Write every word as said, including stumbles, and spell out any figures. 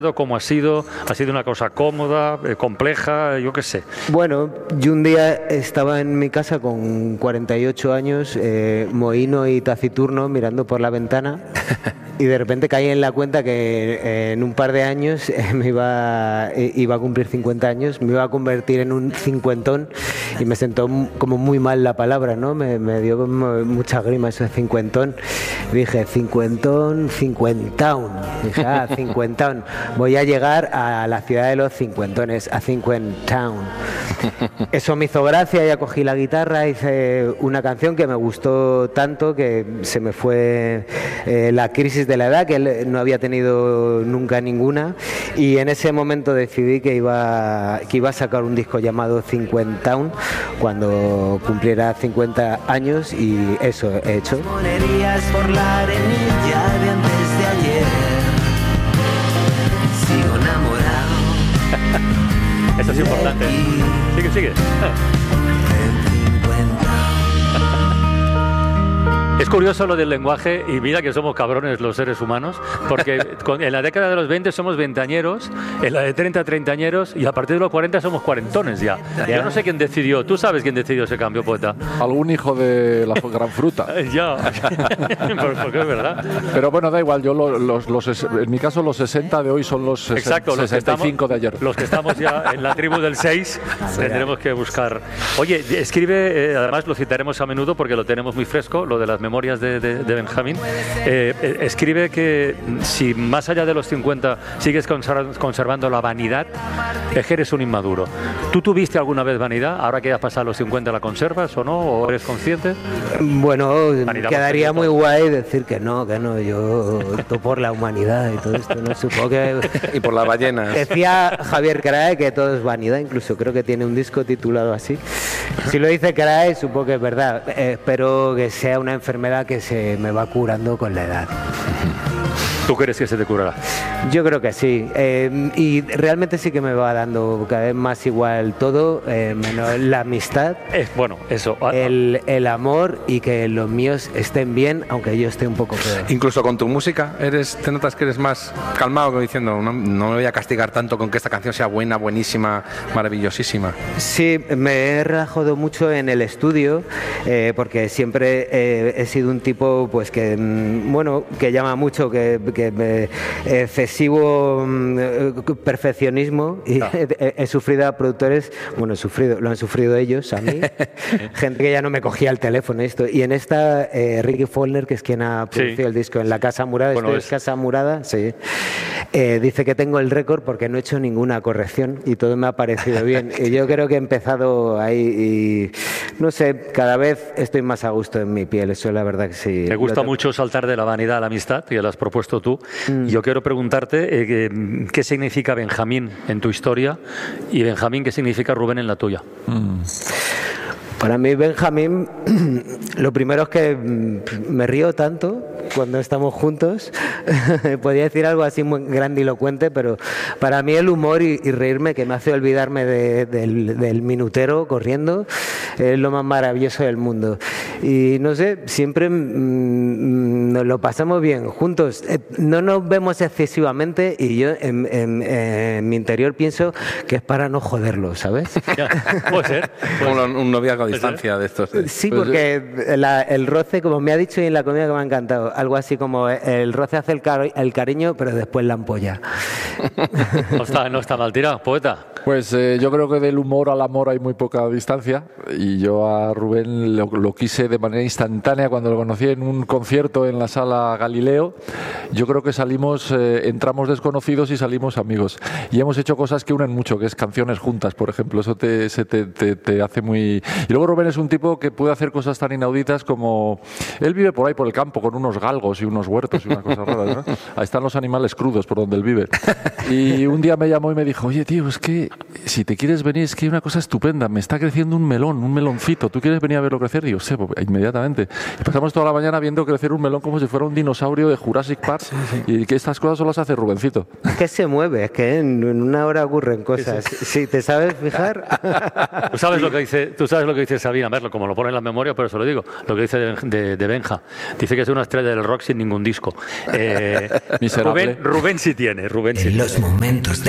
¿Cómo ha sido? ¿Ha sido una cosa cómoda, eh, compleja? Yo qué sé. Bueno, yo un día estaba en mi casa con cuarenta y ocho años, eh, mohíno y taciturno, mirando por la ventana, y de repente caí en la cuenta que eh, en un par de años eh, me iba, eh, iba a cumplir cincuenta años, me iba a convertir en un cincuentón, y me sentó como muy mal la palabra, ¿no? Me, me dio como mucha grima eso de cincuentón. Dije, cincuentón, cincuentaun. Dije, ah, cincuentaun. Voy a llegar a la ciudad de los cincuentones, a Cinquentown. Eso me hizo gracia, ya cogí la guitarra, hice una canción que me gustó tanto que se me fue eh, la crisis de la edad, que no había tenido nunca ninguna, y en ese momento decidí que iba, que iba a sacar un disco llamado Cinquentown cuando cumpliera cincuenta años, y eso he hecho. Monerías por la arenilla de antes de ayer. Sigo enamorado. Eso es importante. Sigue, sigue. Es curioso lo del lenguaje, y mira que somos cabrones los seres humanos, porque en la década de los veinte somos veinteañeros, en la de treinta, treintañeros, y a partir de los cuarenta somos cuarentones ya. ya. Yo no sé quién decidió, tú sabes quién decidió ese cambio, poeta. Algún hijo de la gran fruta. Ya, porque es verdad. Pero bueno, da igual, yo los, los, los, en mi caso los sesenta de hoy son los sesenta, exacto, los sesenta y cinco estamos, de ayer. Los que estamos ya en la tribu del seis, tendremos que buscar. Oye, escribe, eh, además lo citaremos a menudo porque lo tenemos muy fresco, lo de las memorias De, de, de Benjamín, eh, eh, escribe que si más allá de los cincuenta sigues conserv- conservando la vanidad, es que eres un inmaduro. ¿Tú tuviste alguna vez vanidad? Ahora que has pasado los cincuenta, ¿la conservas o no? ¿O eres consciente? Bueno, vanidad quedaría muy guay decir que no, que no, yo estoy por la humanidad y todo esto, no supongo que... Y por las ballenas. Decía Javier Crae que todo es vanidad, incluso creo que tiene un disco titulado así. Si lo dice Crae, supongo que es verdad. Eh, espero que sea una enfermedad que se me va curando con la edad. ¿Tú crees que se te curará? Yo creo que sí. Eh, y realmente sí que me va dando cada vez más igual todo, eh, menos la amistad. Es, bueno, eso. El, el amor y que los míos estén bien, aunque yo esté un poco peor. Incluso con tu música, eres, te notas que eres más calmado, como diciendo, no, no me voy a castigar tanto con que esta canción sea buena, buenísima, maravillosísima. Sí, me he relajado mucho en el estudio, eh, porque siempre eh, he sido un tipo pues que, bueno, que llama mucho, que, que me, excesivo perfeccionismo, y ah. he, he sufrido a productores, bueno, he sufrido, lo han sufrido ellos, a mí, gente que ya no me cogía el teléfono, esto, y en esta eh, Ricky Follner, que es quien ha producido sí. el disco en la Casa Murada, bueno, es Casa Murada, sí, eh, dice que tengo el récord porque no he hecho ninguna corrección y todo me ha parecido bien, y yo creo que he empezado ahí y no sé, cada vez estoy más a gusto en mi piel, eso es la verdad que sí. Me gusta mucho saltar de la vanidad a la amistad, que lo has propuesto tú. Mm. Yo quiero preguntarte eh, qué significa Benjamín en tu historia y Benjamín, qué significa Rubén en la tuya. Mm. Para mí Benjamín, lo primero es que me río tanto cuando estamos juntos. Podría decir algo así muy grandilocuente, pero para mí el humor y, y reírme, que me hace olvidarme de, del, del minutero corriendo, es lo más maravilloso del mundo. Y no sé, siempre mmm, nos lo pasamos bien juntos. No nos vemos excesivamente y yo en, en, en mi interior pienso que es para no joderlo, ¿sabes? Ya, puede ser. Como un, un noviazgo a distancia de estos. ¿Eh? Sí, porque la, el roce, como me ha dicho y en la comida que me ha encantado, algo así como el roce hace el, car el cariño, pero después la ampolla. No está, no está mal tirado, poeta. Pues eh, yo creo que del humor al amor hay muy poca distancia, y yo a Rubén lo, lo quise de manera instantánea cuando lo conocí en un concierto en la Sala Galileo. Yo creo que salimos, eh, entramos desconocidos y salimos amigos, y hemos hecho cosas que unen mucho, que es canciones juntas, por ejemplo. Eso te, se te, te, te hace muy... Y luego Rubén es un tipo que puede hacer cosas tan inauditas como... Él vive por ahí por el campo con unos galgos y unos huertos y unas cosas raras, ¿no? Ahí están los animales crudos por donde él vive. Y un día me llamó y me dijo, oye tío, es que si te quieres venir, es que hay una cosa estupenda, me está creciendo un melón, un meloncito, ¿tú quieres venir a verlo crecer? Digo, sí, pues, inmediatamente. Y pasamos toda la mañana viendo crecer un melón como si fuera un dinosaurio de Jurassic Park, sí, sí. Y que estas cosas solo las hace Rubencito. Es que se mueve, es que en, en una hora ocurren cosas. Si sí, sí. te sabes fijar... Tú sabes, sí. lo que dice, tú sabes lo que dice Sabina, verlo como lo pone en la memoria, pero se lo digo, lo que dice de, de, de Benja. Dice que es una estrella del rock sin ningún disco. Eh, Rubén, Rubén sí tiene, Rubén sí en tiene. Los momentos de